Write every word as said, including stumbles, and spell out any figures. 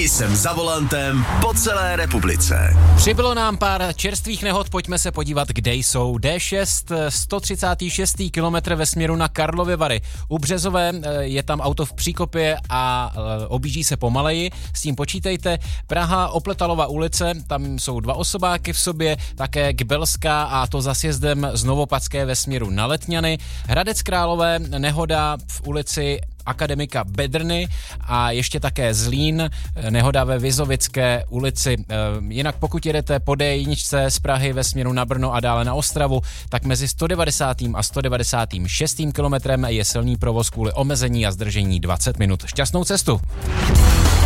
I jsem za volantem po celé republice. Přibylo nám pár čerstvých nehod, pojďme se podívat, kde jsou. D šest, sto třicátý šestý kilometr ve směru na Karlovy Vary. U Březové je tam auto v příkopě a objíždí se pomaleji, s tím počítejte. Praha, Opletalova ulice, tam jsou dva osobáky v sobě, také Gbelská a to za sjezdem z Novopadské ve směru na Letňany. Hradec Králové, nehoda v ulici Akademika Bedrny a ještě také Zlín, nehoda ve Vizovické ulici. Jinak pokud jedete po D jedničce z Prahy ve směru na Brno a dále na Ostravu, tak mezi sto devadesátým a sto devadesátým šestým kilometrem je silný provoz kvůli omezení a zdržení dvacet minut. Šťastnou cestu!